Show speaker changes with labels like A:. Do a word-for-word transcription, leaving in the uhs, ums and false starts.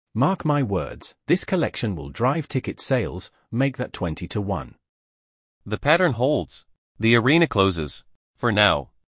A: Mark my words, this collection will drive ticket sales, make that twenty to one.
B: The pattern holds. The arena closes. For now.